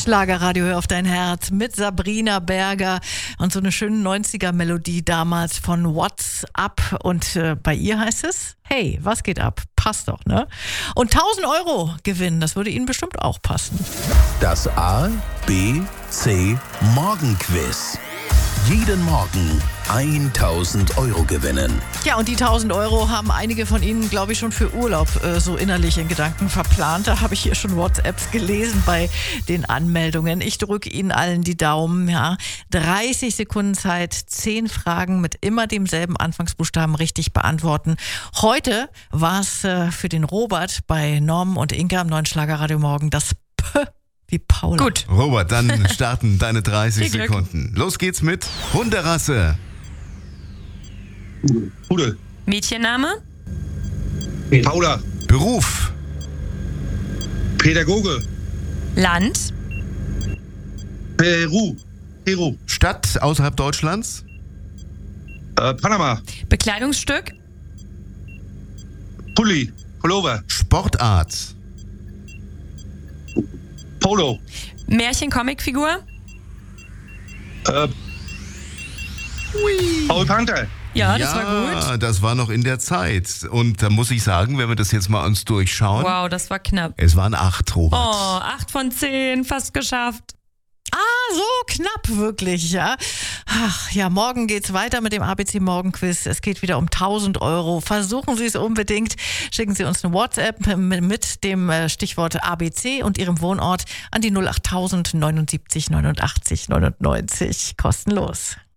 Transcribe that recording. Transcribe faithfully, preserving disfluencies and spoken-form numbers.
Schlagerradio, hör auf dein Herz mit Sabrina Berger und so eine schöne neunziger-Melodie damals von What's Up und äh, bei ihr heißt es, hey, was geht ab? Passt doch, ne? Und tausend Euro gewinnen, das würde Ihnen bestimmt auch passen. Das A, B, C Morgenquiz. Jeden Morgen tausend Euro gewinnen. Ja, und die tausend Euro haben einige von Ihnen, glaube ich, schon für Urlaub äh, so innerlich in Gedanken verplant. Da habe ich hier schon WhatsApps gelesen bei den Anmeldungen. Ich drücke Ihnen allen die Daumen. Ja. dreißig Sekunden Zeit, zehn Fragen mit immer demselben Anfangsbuchstaben richtig beantworten. Heute war es äh, für den Robert bei Norm und Inka am neuen Schlagerradio Morgen das P wie Paula. Gut. Robert, dann starten deine dreißig Sekunden. Los geht's mit Hunderasse. Pudel. Mädchenname? Paula. Beruf. Pädagoge. Land? Peru. Peru. Stadt außerhalb Deutschlands. Äh, Panama. Bekleidungsstück? Pulli. Pullover. Sportart. Polo. Märchen-Comicfigur? Äh, Paul Panther. Ja, das ja, war gut. das war noch in der Zeit. Und da muss ich sagen, wenn wir das jetzt mal uns durchschauen. Wow, das war knapp. Es waren acht, Robert. Oh, acht von zehn, fast geschafft. Ah, so knapp wirklich, ja. Ach ja, morgen geht's weiter mit dem A B C Morgenquiz. Es geht wieder um tausend Euro. Versuchen Sie es unbedingt. Schicken Sie uns eine WhatsApp mit dem Stichwort A B C und Ihrem Wohnort an die null acht tausend neunundsiebzig neunundachtzig neunundneunzig. Kostenlos.